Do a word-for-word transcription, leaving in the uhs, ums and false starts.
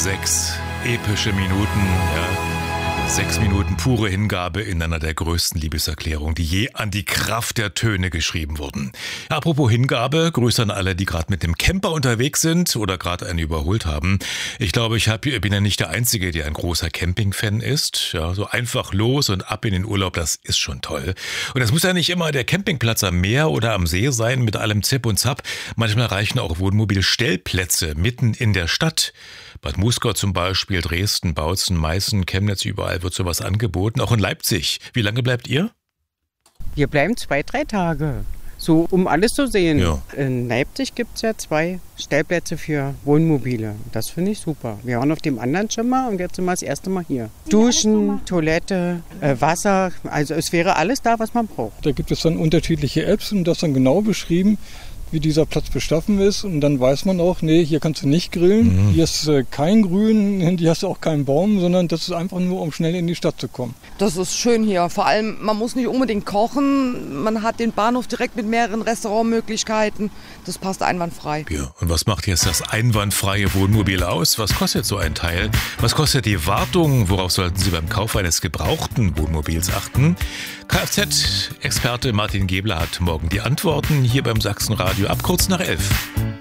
Sechs epische Minuten, ja. Sechs Minuten pure Hingabe in einer der größten Liebeserklärungen, die je an die Kraft der Töne geschrieben wurden. Apropos Hingabe, Grüße an alle, die gerade mit dem Camper unterwegs sind oder gerade einen überholt haben. Ich glaube, ich hab, bin ja nicht der Einzige, der ein großer Camping-Fan ist. Ja, so einfach los und ab in den Urlaub, das ist schon toll. Und das muss ja nicht immer der Campingplatz am Meer oder am See sein mit allem Zip und Zap. Manchmal reichen auch Wohnmobilstellplätze mitten in der Stadt. Bad Muskau zum Beispiel, Dresden, Bautzen, Meißen, Chemnitz, überall wird sowas angeboten, auch in Leipzig. Wie lange bleibt ihr? Wir bleiben zwei, drei Tage, so um alles zu sehen. Ja. In Leipzig gibt es ja zwei Stellplätze für Wohnmobile. Das finde ich super. Wir waren auf dem anderen schon mal und jetzt sind wir das erste Mal hier. Duschen, Toilette, äh, Wasser, also es wäre alles da, was man braucht. Da gibt es dann unterschiedliche Apps und das dann genau beschrieben, wie dieser Platz beschaffen ist, und dann weiß man auch, nee, hier kannst du nicht grillen, mhm. hier ist äh, kein Grün, hier hast du auch keinen Baum, sondern das ist einfach nur, um schnell in die Stadt zu kommen. Das ist schön hier, vor allem, man muss nicht unbedingt kochen, man hat den Bahnhof direkt mit mehreren Restaurantmöglichkeiten, das passt einwandfrei. Ja, und was macht jetzt das einwandfreie Wohnmobil aus? Was kostet so ein Teil? Was kostet die Wartung? Worauf sollten Sie beim Kauf eines gebrauchten Wohnmobils achten? Kfz-Experte Martin Gebler hat morgen die Antworten hier beim Sachsenradio ab kurz nach elf.